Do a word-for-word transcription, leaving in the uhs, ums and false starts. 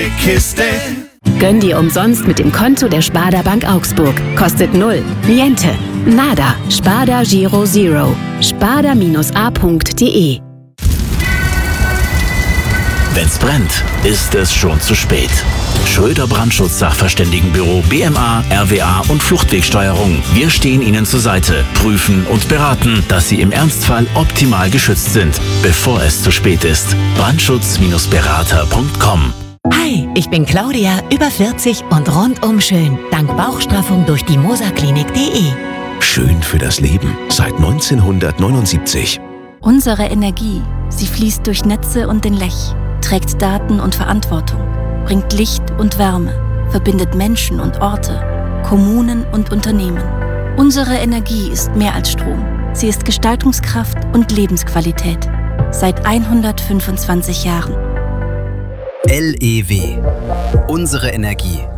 Kiste. Gönn dir umsonst mit dem Konto der Sparda Bank Augsburg. Kostet null. Niente. Nada. Sparda Giro Zero. sparda Bindestrich a Punkt de. Wenn's brennt, ist es schon zu spät. Schröder Brandschutz-Sachverständigenbüro B M A, R W A und Fluchtwegsteuerung. Wir stehen Ihnen zur Seite, prüfen und beraten, dass Sie im Ernstfall optimal geschützt sind, bevor es zu spät ist. Brandschutz Berater Punkt com. Hi, ich bin Claudia, über vierzig und rundum schön. Dank Bauchstraffung durch die Mosaklinik Punkt de. Schön für das Leben seit neunzehnhundertneunundsiebzig. Unsere Energie, sie fließt durch Netze und den Lech, trägt Daten und Verantwortung, bringt Licht und Wärme, verbindet Menschen und Orte, Kommunen und Unternehmen. Unsere Energie ist mehr als Strom. Sie ist Gestaltungskraft und Lebensqualität. Seit hundertfünfundzwanzig Jahren. L E W. Unsere Energie.